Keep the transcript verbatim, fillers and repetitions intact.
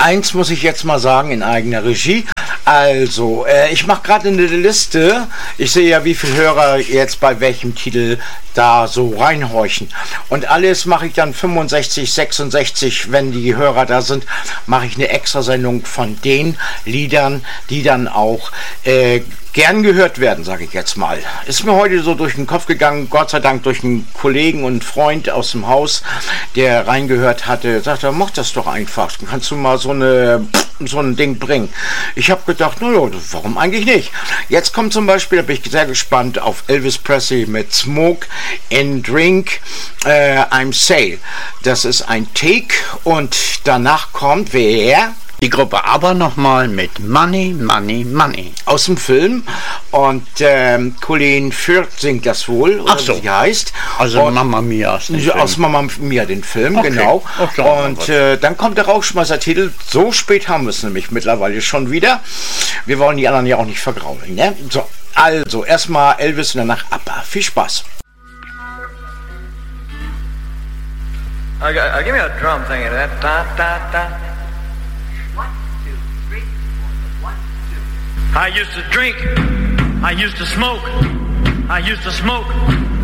Eins muss ich jetzt mal sagen in eigener Regie. Also, äh, ich mache gerade eine Liste. Ich sehe ja, wie viele Hörer jetzt bei welchem Titel da so reinhorchen. Und alles mache ich dann fünfundsechzig, sechsundsechzig, wenn die Hörer da sind, mache ich eine Extrasendung von den Liedern, die dann auch äh, gern gehört werden, sage ich jetzt mal. Ist mir heute so durch den Kopf gegangen, Gott sei Dank durch einen Kollegen und Freund aus dem Haus, der reingehört hatte, sagte, mach das doch einfach, dann kannst du mal so eine so ein Ding bringen. Ich habe gedacht, naja, warum eigentlich nicht? Jetzt kommt zum Beispiel, da bin ich sehr gespannt, auf Elvis Presley mit Smoke and Drink, äh, I'm Sale. Das ist ein Take und danach kommt wer? Die Gruppe ABBA nochmal mit Money, Money, Money. Aus dem Film. Und ähm, Colin Firth singt das wohl, oder Ach so. wie sie heißt. Also und, Mamma Mia. Aus, aus Mamma Mia, den Film, okay. genau. Okay. Und äh, dann kommt der Rauschmeißer-Titel. So spät haben wir es nämlich mittlerweile schon wieder. Wir wollen die anderen ja auch nicht vergraulen, ne? So, also erstmal Elvis und danach ABBA. Viel Spaß. Uh, uh, give me a drum thing of that. Da, da, da. I used to drink, I used to smoke, I used to smoke,